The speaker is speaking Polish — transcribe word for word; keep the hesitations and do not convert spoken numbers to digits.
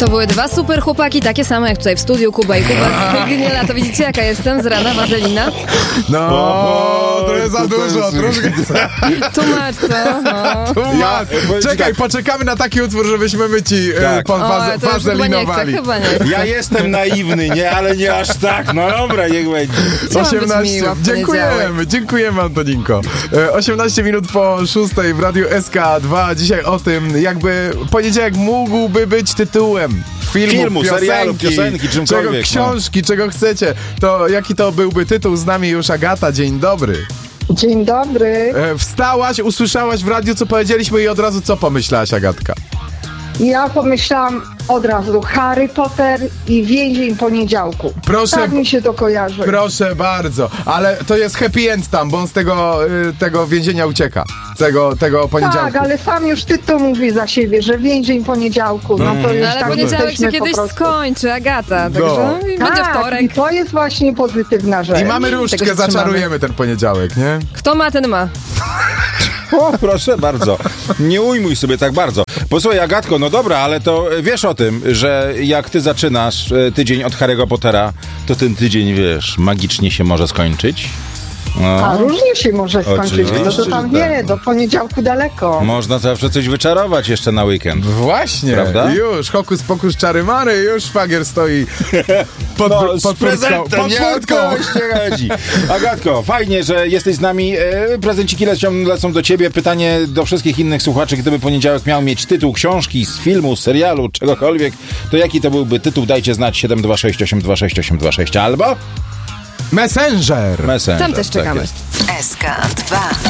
To były dwa super chłopaki, takie same jak tutaj w studiu, Kuba i Kuba. Gniela, to widzicie jaka jestem z rana, wazelina. No, o, to jest za dużo, troszkę. Tłumacz, co? No. Tłumacz. Ja, Czekaj, tak. poczekamy na taki utwór, żebyśmy my ci tak. e, po, waz- o, wazelinowali. Chyba nie chcę, chyba nie. Ja jestem naiwny, nie, ale nie aż tak. No dobra, niech będzie. osiemnaście Dziękujemy, dziękujemy Antoninko. E, osiemnaście minut po szóstej w Radiu S K dwa. Dzisiaj o tym, jakby poniedziałek mógłby być tytułem filmu, filmu piosenki, serialu, piosenki, czymkolwiek. Czego, książki, no. czego chcecie. To jaki to byłby tytuł? Z nami już Agata. Dzień dobry. Dzień dobry. E, wstałaś, usłyszałaś w radiu, co powiedzieliśmy i od razu co pomyślałaś, Agatka? Ja pomyślałam od razu Harry Potter i Więzień Poniedziałku. Proszę, tak mi się to kojarzy. Proszę bardzo, ale to jest happy end tam, bo on z tego, y, tego więzienia ucieka. Tego, tego poniedziałku. Tak, ale sam już tytuł mówi za siebie, że Więzień Poniedziałku. No to już no, ale tak poniedziałek się kiedyś skończy, Agata. Także no. będzie tak, wtorek. I to jest właśnie pozytywna rzecz. I mamy różdżkę, zaczarujemy ten poniedziałek, nie? Kto ma, ten ma. O, proszę bardzo. Nie ujmuj sobie tak bardzo. Posłuchaj, Agatko, no dobra, ale to wiesz o tym, że jak ty zaczynasz tydzień od Harry'ego Pottera, to ten tydzień, wiesz, magicznie się może skończyć. No. A różnie się może skończyć, kto to tam wie, tak. Do poniedziałku daleko. Można zawsze coś wyczarować jeszcze na weekend. Właśnie, prawda? Już, hokus pokus czary mary, już szwagier stoi pod, no, pod, pod prezentem, pod furtką. Agatko, fajnie, że jesteś z nami. Prezenciki lecą, lecą do ciebie. Pytanie do wszystkich innych słuchaczy, gdyby poniedziałek miał mieć tytuł książki, z filmu, serialu, czegokolwiek, to jaki to byłby tytuł? Dajcie znać siedem dwa sześć osiem dwa sześć osiem dwa sześć albo... Messenger. Messenger. Tam też czekamy. Tak S K dwa.